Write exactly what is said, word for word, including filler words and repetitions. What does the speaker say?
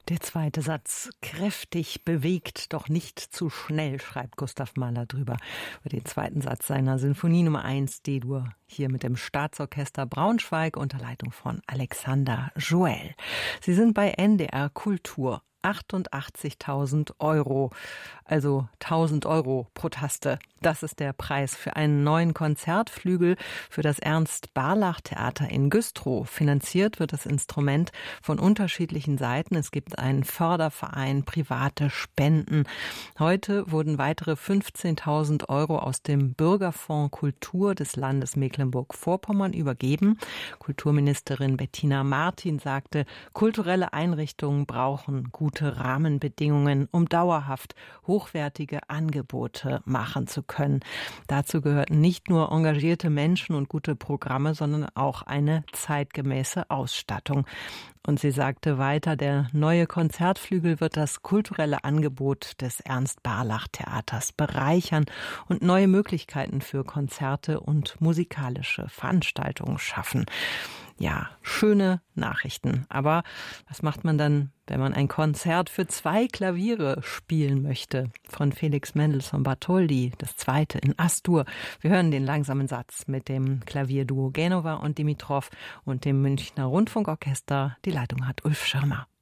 Der zweite Satz, kräftig bewegt, doch nicht zu schnell, schreibt Gustav Mahler drüber. Über den zweiten Satz seiner Sinfonie Nummer eins D-Dur, hier mit dem Staatsorchester Braunschweig unter Leitung von Alexander Joel. Sie sind bei N D R Kultur. achtundachtzigtausend Euro, also tausend Euro pro Taste. Das ist der Preis für einen neuen Konzertflügel für das Ernst-Barlach-Theater in Güstrow. Finanziert wird das Instrument von unterschiedlichen Seiten. Es gibt einen Förderverein, private Spenden. Heute wurden weitere fünfzehntausend Euro aus dem Bürgerfonds Kultur des Landes Mecklenburg-Vorpommern übergeben. Kulturministerin Bettina Martin sagte, kulturelle Einrichtungen brauchen gute Rahmenbedingungen, um dauerhaft hochwertige Angebote machen zu können. Dazu gehörten nicht nur engagierte Menschen und gute Programme, sondern auch eine zeitgemäße Ausstattung. Und sie sagte weiter, der neue Konzertflügel wird das kulturelle Angebot des Ernst-Barlach-Theaters bereichern und neue Möglichkeiten für Konzerte und musikalische Veranstaltungen schaffen. Ja, schöne Nachrichten. Aber was macht man dann, wenn man ein Konzert für zwei Klaviere spielen möchte? Von Felix Mendelssohn Bartholdy, das zweite in As-Dur. Wir hören den langsamen Satz mit dem Klavierduo Genova und Dimitrov und dem Münchner Rundfunkorchester. Die Leitung hat Ulf Schirmer.